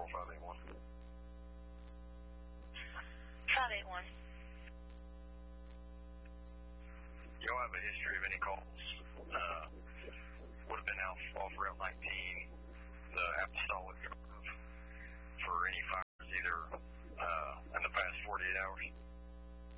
581. 581. You'll have a history of any calls